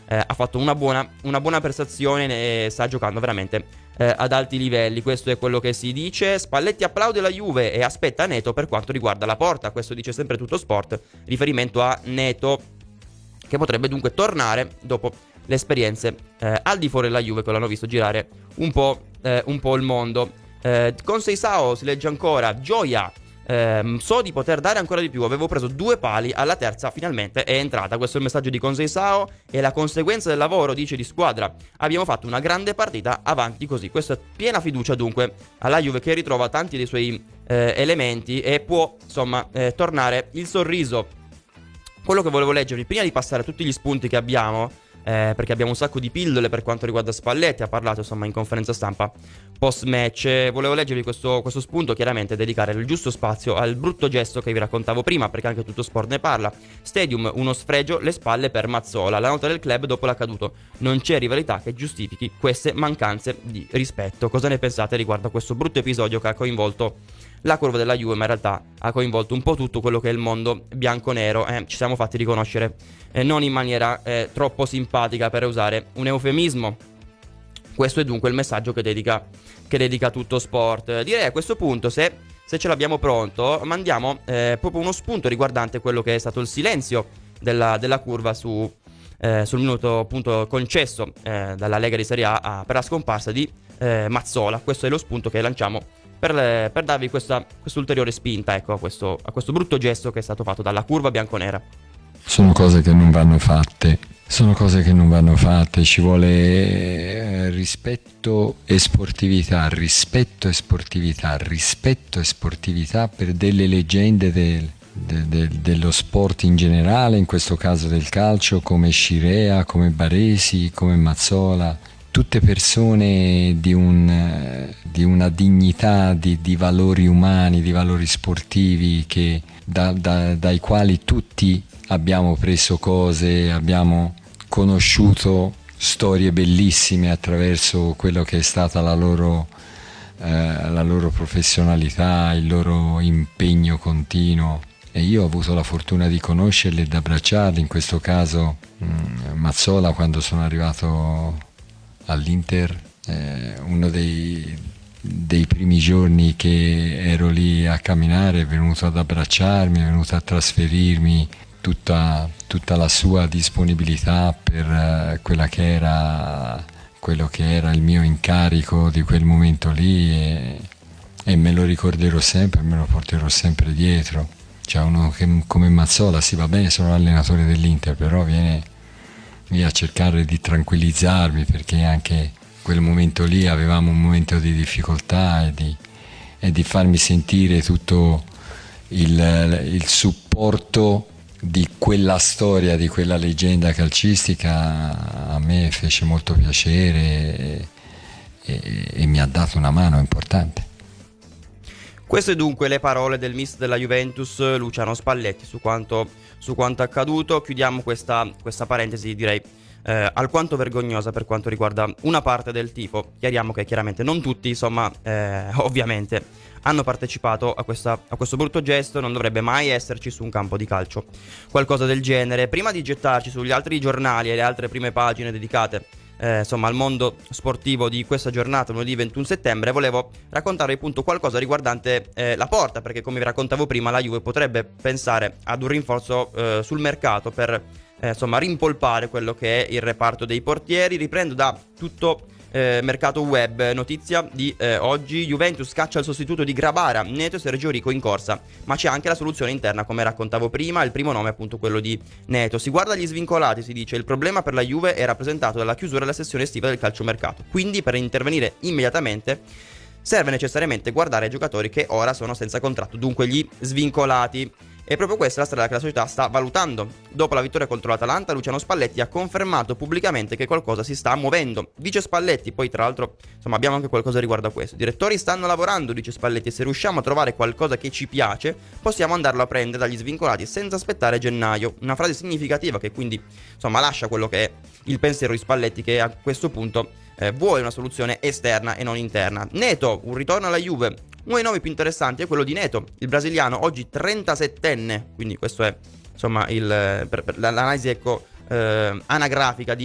ha fatto una buona prestazione e sta giocando veramente ad alti livelli. Questo è quello che si dice. Spalletti applaude la Juve e aspetta Neto per quanto riguarda la porta. Questo dice sempre Tutto Sport, riferimento a Neto, che potrebbe dunque tornare dopo le esperienze al di fuori della Juve, che l'hanno visto girare un po' il mondo. Con Seisao si legge ancora: gioia, so di poter dare ancora di più, avevo preso 2 pali, alla terza finalmente è entrata. Questo è il messaggio di Seisao e la conseguenza del lavoro, dice, di squadra. Abbiamo fatto una grande partita, avanti così. Questa è piena fiducia dunque alla Juve, che ritrova tanti dei suoi elementi e può insomma tornare il sorriso. Quello che volevo leggervi prima di passare a tutti gli spunti che abbiamo, perché abbiamo un sacco di pillole per quanto riguarda Spalletti, ha parlato insomma in conferenza stampa post match, volevo leggervi questo spunto, chiaramente dedicare il giusto spazio al brutto gesto che vi raccontavo prima, perché anche Tutto Sport ne parla. Stadium, uno sfregio, le spalle per Mazzola, la nota del club dopo l'accaduto: non c'è rivalità che giustifichi queste mancanze di rispetto. Cosa ne pensate riguardo a questo brutto episodio che ha coinvolto la curva della Juve, ma in realtà ha coinvolto un po' tutto quello che è il mondo bianconero? Ci siamo fatti riconoscere non in maniera troppo simpatica, per usare un eufemismo. Questo è dunque il messaggio che dedica Tutto Sport. Direi a questo punto, se ce l'abbiamo pronto, mandiamo proprio uno spunto riguardante quello che è stato il silenzio della curva sul minuto appunto concesso dalla Lega di Serie A per la scomparsa di Mazzola. Questo è lo spunto che lanciamo per darvi questa ulteriore spinta, ecco, a questo brutto gesto che è stato fatto dalla curva bianconera. Sono cose che non vanno fatte, ci vuole rispetto e sportività per delle leggende dello sport in generale, in questo caso del calcio, come Scirea, come Baresi, come Mazzola. Tutte persone di una dignità, di valori umani, di valori sportivi, che dai quali tutti abbiamo preso cose, abbiamo conosciuto storie bellissime attraverso quello che è stata la loro professionalità, il loro impegno continuo. E io ho avuto la fortuna di conoscerli e di abbracciarli. In questo caso Mazzola, quando sono arrivato all'Inter, uno dei primi giorni che ero lì a camminare, è venuto ad abbracciarmi, è venuto a trasferirmi tutta la sua disponibilità per quello che era il mio incarico di quel momento lì, e me lo ricorderò sempre, me lo porterò sempre dietro. Cioè, uno che come Mazzola, sì, va bene, sono allenatore dell'Inter, però viene a cercare di tranquillizzarmi, perché anche quel momento lì avevamo un momento di difficoltà, e di farmi sentire tutto il supporto di quella storia, di quella leggenda calcistica. A me fece molto piacere e mi ha dato una mano importante. Queste dunque le parole del mister della Juventus, Luciano Spalletti, su quanto accaduto. Chiudiamo questa parentesi, direi alquanto vergognosa per quanto riguarda una parte del tifo. Chiariamo che chiaramente non tutti, insomma, ovviamente hanno partecipato a questo brutto gesto. Non dovrebbe mai esserci su un campo di calcio qualcosa del genere. Prima di gettarci sugli altri giornali e le altre prime pagine dedicate insomma al mondo sportivo di questa giornata, lunedì 21 settembre, volevo raccontarvi appunto qualcosa riguardante la porta, perché come vi raccontavo prima, la Juve potrebbe pensare ad un rinforzo sul mercato per insomma rimpolpare quello che è il reparto dei portieri. Riprendo da tutto mercato web, notizia di oggi: Juventus caccia il sostituto di Grabara, Neto e Sergio Rico in corsa, ma c'è anche la soluzione interna, come raccontavo prima. Il primo nome è appunto quello di Neto. Si guarda gli svincolati, si dice: il problema per la Juve è rappresentato dalla chiusura della sessione estiva del calciomercato, quindi per intervenire immediatamente serve necessariamente guardare ai giocatori che ora sono senza contratto, dunque gli svincolati. E proprio questa è la strada che la società sta valutando. Dopo la vittoria contro l'Atalanta, Luciano Spalletti ha confermato pubblicamente che qualcosa si sta muovendo. Dice Spalletti, poi tra l'altro insomma abbiamo anche qualcosa riguardo a questo: i direttori stanno lavorando, dice Spalletti, e se riusciamo a trovare qualcosa che ci piace possiamo andarlo a prendere dagli svincolati senza aspettare gennaio. Una frase significativa che quindi insomma lascia quello che è il pensiero di Spalletti, che a questo punto vuole una soluzione esterna e non interna. Neto, un ritorno alla Juve. Uno dei nomi più interessanti è quello di Neto, il brasiliano, oggi 37enne, quindi questo è insomma per l'analisi anagrafica di